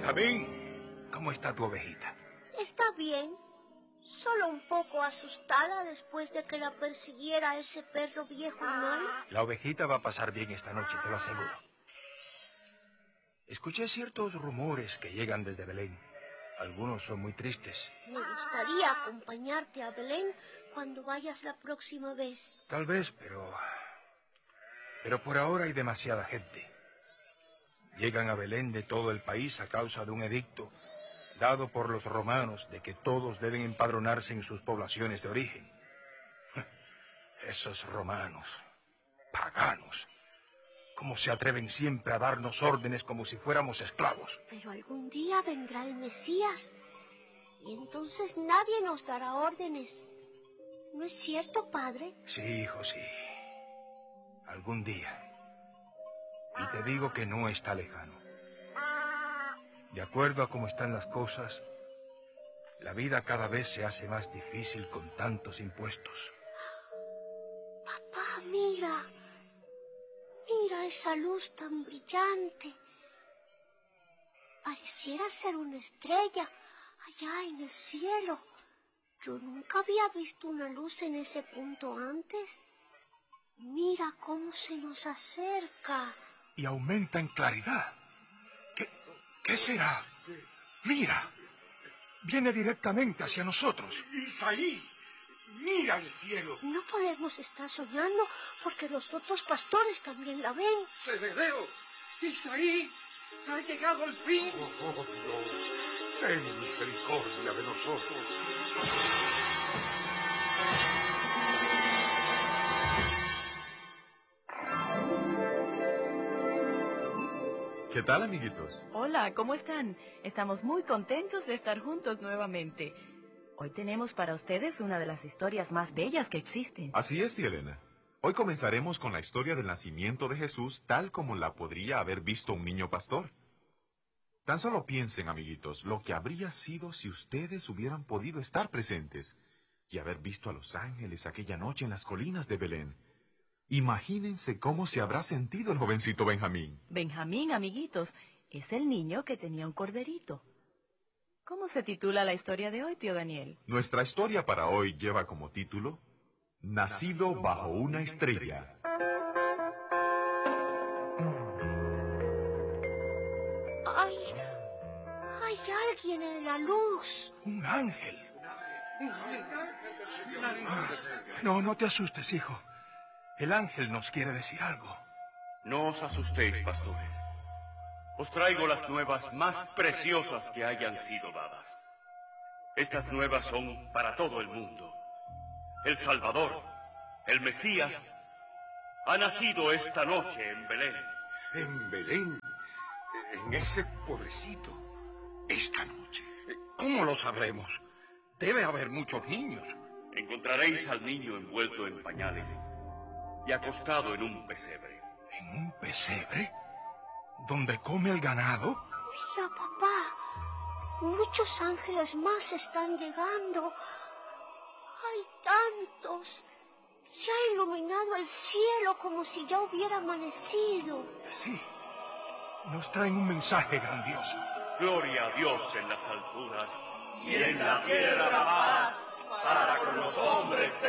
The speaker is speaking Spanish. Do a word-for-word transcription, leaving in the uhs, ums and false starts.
Benjamín, ¿cómo está tu ovejita? Está bien, solo un poco asustada después de que la persiguiera ese perro viejo y malo. La ovejita va a pasar bien esta noche, te lo aseguro. Escuché ciertos rumores que llegan desde Belén. Algunos son muy tristes. Me gustaría acompañarte a Belén cuando vayas la próxima vez. Tal vez, pero... Pero por ahora hay demasiada gente. Llegan a Belén de todo el país a causa de un edicto dado por los romanos de que todos deben empadronarse en sus poblaciones de origen. Esos romanos, paganos, ¿cómo se atreven siempre a darnos órdenes como si fuéramos esclavos? Pero algún día vendrá el Mesías y entonces nadie nos dará órdenes. ¿No es cierto, padre? Sí, hijo, sí. Algún día. Y te digo que no está lejano. De acuerdo a cómo están las cosas, la vida cada vez se hace más difícil con tantos impuestos. Papá, mira. Mira esa luz tan brillante. Pareciera ser una estrella allá en el cielo. Yo nunca había visto una luz en ese punto antes. Mira cómo se nos acerca. Y aumenta en claridad. ¿Qué, qué será? Mira, viene directamente hacia nosotros. Isaí, mira el cielo. No podemos estar soñando porque los otros pastores también la ven. Zebedeo, Isaí, ha llegado el fin. Oh, oh, Dios, ten misericordia de nosotros. ¿Qué tal, amiguitos? Hola, ¿cómo están? Estamos muy contentos de estar juntos nuevamente. Hoy tenemos para ustedes una de las historias más bellas que existen. Así es, tía Elena. Hoy comenzaremos con la historia del nacimiento de Jesús tal como la podría haber visto un niño pastor. Tan solo piensen, amiguitos, lo que habría sido si ustedes hubieran podido estar presentes y haber visto a los ángeles aquella noche en las colinas de Belén. Imagínense cómo se habrá sentido el jovencito Benjamín. Benjamín, amiguitos, es el niño que tenía un corderito. ¿Cómo se titula la historia de hoy, tío Daniel? Nuestra historia para hoy lleva como título Nacido bajo una estrella. ¡Ay! ¡Hay alguien en la luz! Un ángel. No, no te asustes, hijo. El ángel nos quiere decir algo. No os asustéis, pastores. Os traigo las nuevas más preciosas que hayan sido dadas. Estas nuevas son para todo el mundo. El Salvador, el Mesías, ha nacido esta noche en Belén. En Belén, en ese pueblecito, esta noche. ¿Cómo lo sabremos? Debe haber muchos niños. Encontraréis al niño envuelto en pañales y acostado en un pesebre. ¿En un pesebre? ¿Donde come el ganado? Mira, papá. Muchos ángeles más están llegando. Hay tantos. Se ha iluminado el cielo como si ya hubiera amanecido. Sí. Nos traen un mensaje grandioso. Gloria a Dios en las alturas y en la tierra paz para con los hombres.